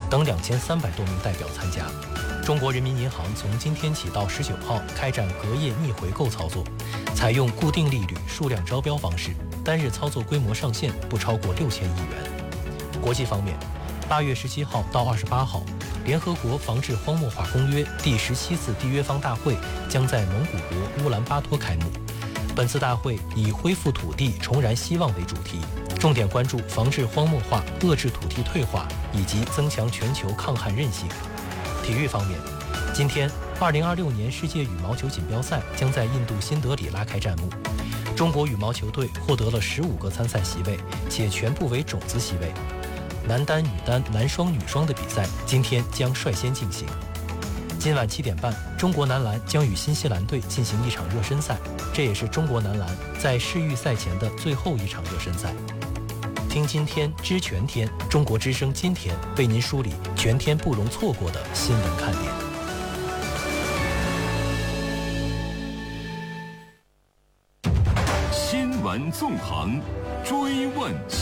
等2300多名代表参加。中国人民银行从今天起到19号开展隔夜逆回购操作，采用固定利率数量招标方式，单日操作规模上限不超过6000亿元。国际方面，8月17号到28号，联合国防治荒漠化公约第17次缔约方大会将在蒙古国乌兰巴托开幕。本次大会以恢复土地、重燃希望为主题，重点关注防治荒漠化、遏制土地退化以及增强全球抗旱韧性。体育方面，今天2026年世界羽毛球锦标赛将在印度新德里拉开战幕。中国羽毛球队获得了15个参赛席位，且全部为种子席位。男单、女单、男双、女双的比赛今天将率先进行。今晚7点半，中国男篮将与新西兰队进行一场热身赛，这也是中国男篮在世预赛前的最后一场热身赛。听今天知全天，中国之声今天为您梳理全天不容错过的新闻看点。 新闻纵横，追问